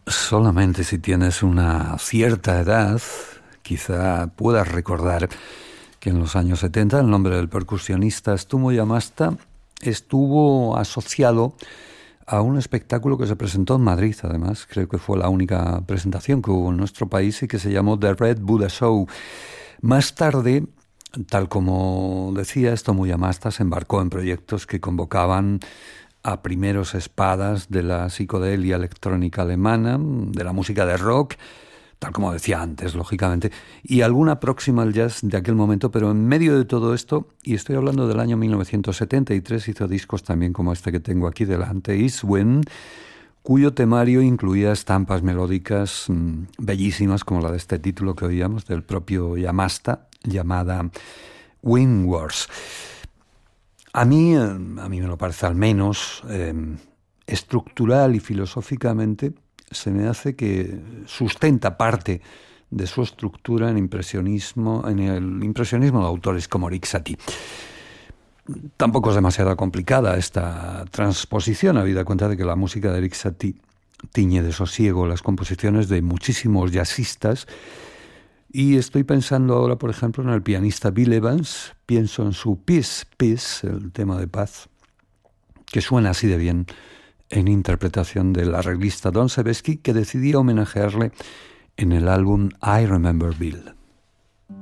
Solamente si tienes una cierta edad, quizá puedas recordar que en los años 70 el nombre del percusionista Stumo Yamasta estuvo asociado a un espectáculo que se presentó en Madrid, además. Creo que fue la única presentación que hubo en nuestro país y que se llamó The Red Buddha Show. Más tarde, tal como decía, Stumo Yamasta se embarcó en proyectos que convocaban a primeros espadas de la psicodelia electrónica alemana, de la música de rock, tal como decía antes, lógicamente, y alguna próxima al jazz de aquel momento, pero en medio de todo esto, y estoy hablando del año 1973, hizo discos también como este que tengo aquí delante, East Wind, cuyo temario incluía estampas melódicas bellísimas, como la de este título que oíamos, del propio Yamasta, llamada Wind Wars. A mí me lo parece al menos estructural y filosóficamente, se me hace que sustenta parte de su estructura en el impresionismo de autores como Erik Satie. Tampoco es demasiado complicada esta transposición, habida cuenta de que la música de Erik Satie tiñe de sosiego las composiciones de muchísimos jazzistas. Y estoy pensando ahora, por ejemplo, en el pianista Bill Evans. Pienso en su Peace, Peace, el tema de paz, que suena así de bien en interpretación del arreglista Don Sebesky, que decidí homenajearle en el álbum I Remember Bill.